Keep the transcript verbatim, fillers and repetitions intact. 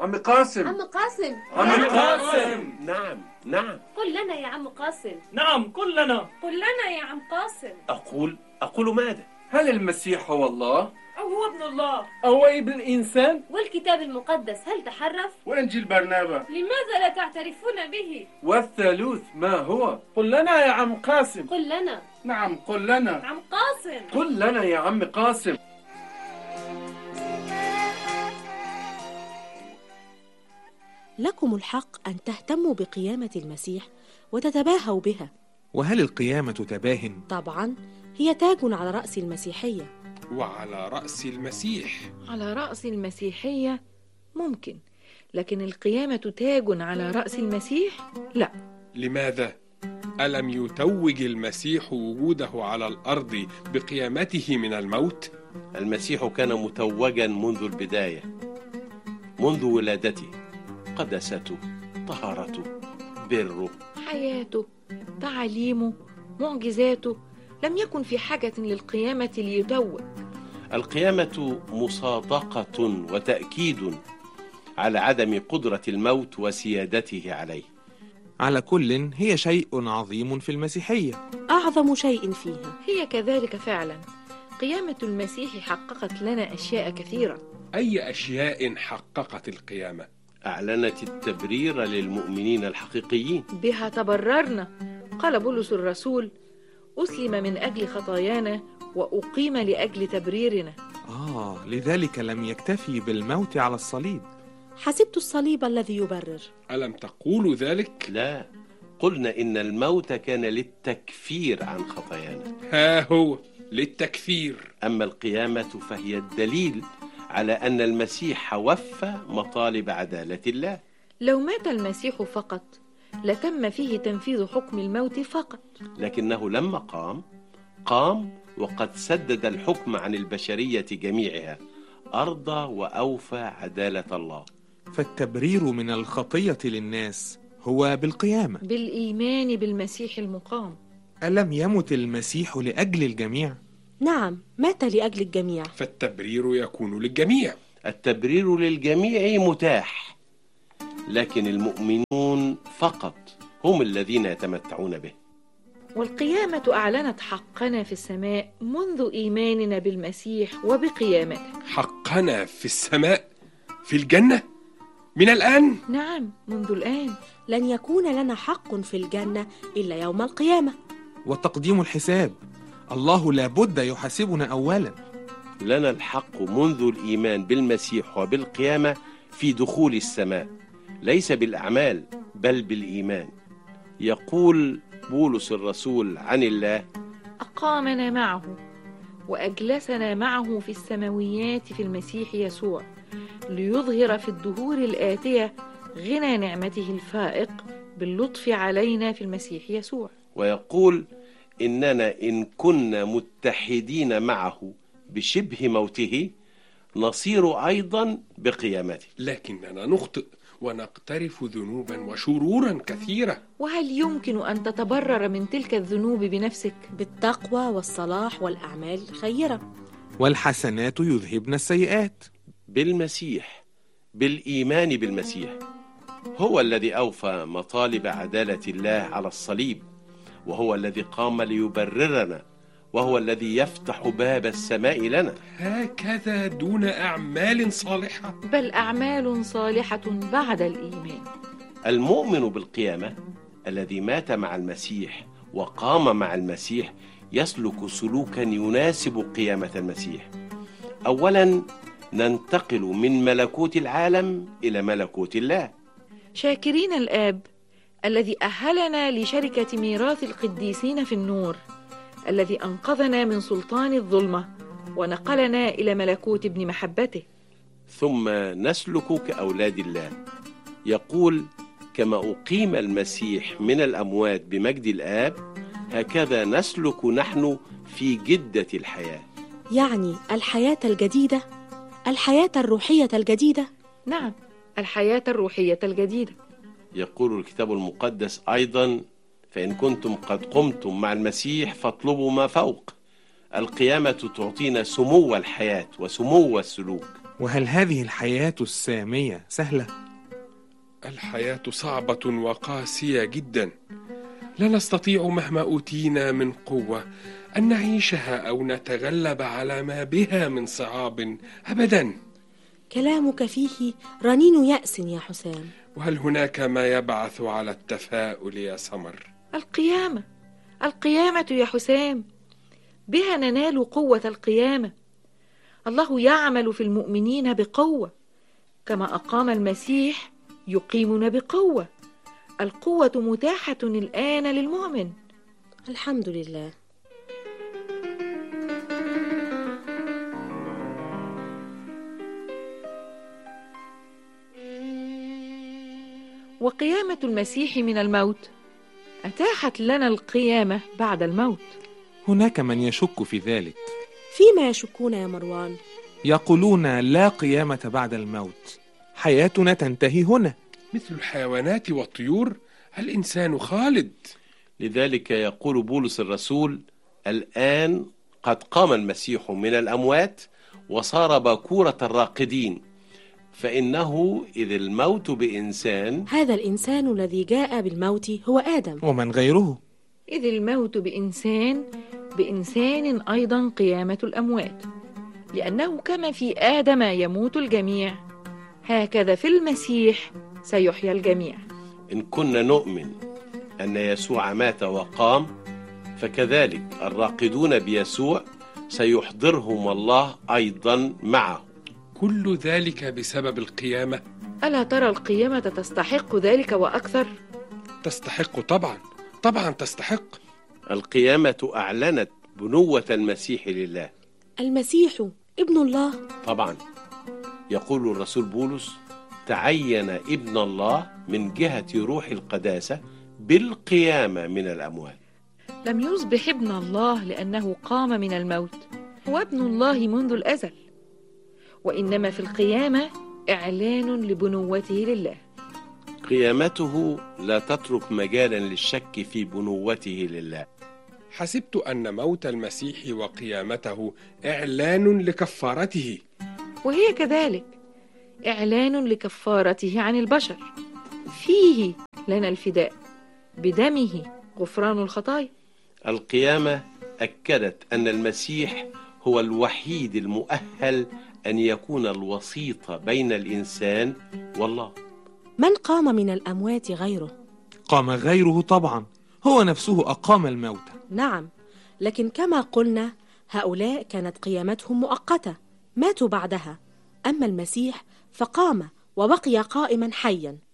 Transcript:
عم قاسم. عم قاسم. عم قاسم. نعم نعم. قل لنا يا عم قاسم. نعم قل لنا. قل لنا يا عم قاسم. أقول أقول ماذا؟ هل المسيح هو الله؟ أو هو ابن الله؟ أو ابن الإنسان؟ والكتاب المقدس هل تحرف؟ وإنجيل برنابا لماذا لا تعترفون به؟ والثالوث ما هو؟ قل لنا يا عم قاسم. قل لنا. نعم قل لنا. عم قاسم. قل لنا يا عم قاسم. لكم الحق أن تهتموا بقيامة المسيح وتتباهوا بها. وهل القيامة تباه؟ طبعا، هي تاج على رأس المسيحية. وعلى رأس المسيح. على رأس المسيحية ممكن، لكن القيامة تاج على رأس المسيح؟ لا. لماذا؟ ألم يتوج المسيح وجوده على الأرض بقيامته من الموت؟ المسيح كان متوجا منذ البداية، منذ ولادته، قدسته، طهارته، بره، حياته، تعاليمه، معجزاته، لم يكن في حاجة للقيامة ليتوج. القيامة مصادقة وتأكيد على عدم قدرة الموت وسيادته عليه. على كل هي شيء عظيم في المسيحية، أعظم شيء فيها. هي كذلك فعلا. قيامة المسيح حققت لنا أشياء كثيرة. أي أشياء حققت القيامة؟ أعلنت التبرير للمؤمنين الحقيقيين. بها تبررنا. قال بولس الرسول: أسلم من أجل خطايانا وأقيم لأجل تبريرنا. آه، لذلك لم يكتفي بالموت على الصليب. حسبت الصليب الذي يبرر. ألم تقولوا ذلك؟ لا، قلنا إن الموت كان للتكفير عن خطايانا. ها هو للتكفير. أما القيامة فهي الدليل على أن المسيح وفى مطالب عدالة الله. لو مات المسيح فقط لتم فيه تنفيذ حكم الموت فقط، لكنه لما قام قام وقد سدد الحكم عن البشرية جميعها، أرضى وأوفى عدالة الله. فالتبرير من الخطية للناس هو بالقيامة، بالإيمان بالمسيح المقام. ألم يمت المسيح لأجل الجميع؟ نعم، مات لأجل الجميع. فالتبرير يكون للجميع. التبرير للجميع متاح، لكن المؤمنون فقط هم الذين يتمتعون به. والقيامة أعلنت حقنا في السماء منذ إيماننا بالمسيح وبقيامته. حقنا في السماء؟ في الجنة؟ من الآن؟ نعم، منذ الآن. لن يكون لنا حق في الجنة إلا يوم القيامة. وتقديم الحساب، الله لابد يحاسبنا أولا. لنا الحق منذ الإيمان بالمسيح وبالقيامة في دخول السماء، ليس بالأعمال بل بالإيمان. يقول بولس الرسول عن الله: أقامنا معه وأجلسنا معه في السماويات في المسيح يسوع، ليظهر في الدهور الآتية غنى نعمته الفائق باللطف علينا في المسيح يسوع. ويقول: إننا إن كنا متحدين معه بشبه موته نصير أيضا بقيامته. لكننا نخطئ ونقترف ذنوبا وشرورا كثيرة. وهل يمكن أن تتبرر من تلك الذنوب بنفسك؟ بالتقوى والصلاح والأعمال الخيرة. والحسنات يذهبن السيئات. بالمسيح، بالإيمان بالمسيح. هو الذي أوفى مطالب عدالة الله على الصليب، وهو الذي قام ليبررنا، وهو الذي يفتح باب السماء لنا. هكذا دون أعمال صالحة؟ بل أعمال صالحة بعد الإيمان. المؤمن بالقيامة الذي مات مع المسيح وقام مع المسيح يسلك سلوكا يناسب قيامة المسيح. أولا، ننتقل من ملكوت العالم إلى ملكوت الله، شاكرين الآب الذي أهلنا لشركة ميراث القديسين في النور، الذي أنقذنا من سلطان الظلمة ونقلنا إلى ملكوت ابن محبته. ثم نسلك كأولاد الله. يقول: كما أقيم المسيح من الأموات بمجد الآب، هكذا نسلك نحن في جدة الحياة. يعني الحياة الجديدة، الحياة الروحية الجديدة. نعم، الحياة الروحية الجديدة. يقول الكتاب المقدس أيضا: فإن كنتم قد قمتم مع المسيح فاطلبوا ما فوق. القيامة تعطينا سمو الحياة وسمو السلوك. وهل هذه الحياة السامية سهلة؟ الحياة صعبة وقاسية جدا، لا نستطيع مهما أوتينا من قوة أن نعيشها أو نتغلب على ما بها من صعاب أبدا. كلامك فيه رنين يأس يا حسام. وهل هناك ما يبعث على التفاؤل يا سمر؟ القيامة، القيامة يا حسام، بها ننال قوة القيامة. الله يعمل في المؤمنين بقوة، كما أقام المسيح يقيمنا بقوة. القوة متاحة الآن للمؤمن. الحمد لله. وقيامة المسيح من الموت أتاحت لنا القيامة بعد الموت. هناك من يشك في ذلك. فيما يشكون يا مروان؟ يقولون لا قيامة بعد الموت، حياتنا تنتهي هنا. مثل الحيوانات والطيور الإنسان خالد. لذلك يقول بولس الرسول: الآن قد قام المسيح من الأموات وصار باكورة الراقدين، فإنه إذ الموت بإنسان. هذا الإنسان الذي جاء بالموت هو آدم. ومن غيره؟ إذ الموت بإنسان، بإنسان أيضا قيامة الأموات، لأنه كما في آدم يموت الجميع، هكذا في المسيح سيحيا الجميع. إن كنا نؤمن أن يسوع مات وقام، فكذلك الراقدون بيسوع سيحضرهم الله أيضا معه. كل ذلك بسبب القيامة. ألا ترى القيامة تستحق ذلك وأكثر؟ تستحق طبعا، طبعا تستحق. القيامة أعلنت بنوة المسيح لله. المسيح ابن الله. طبعا، يقول الرسول بولس: تعين ابن الله من جهة روح القداسة بالقيامة من الأموات. لم يصبح ابن الله لأنه قام من الموت، هو ابن الله منذ الأزل، وإنما في القيامة إعلان لبنوته لله. قيامته لا تترك مجالا للشك في بنوته لله. حسبت أن موت المسيح وقيامته إعلان لكفارته. وهي كذلك إعلان لكفارته عن البشر، فيه لنا الفداء، بدمه غفران الخطايا. القيامة أكدت أن المسيح هو الوحيد المؤهل أن يكون الوسيط بين الإنسان والله. من قام من الأموات غيره؟ قام غيره طبعا، هو نفسه أقام الموتى. نعم، لكن كما قلنا هؤلاء كانت قيامتهم مؤقتة، ماتوا بعدها. أما المسيح فقام وبقي قائما حيا،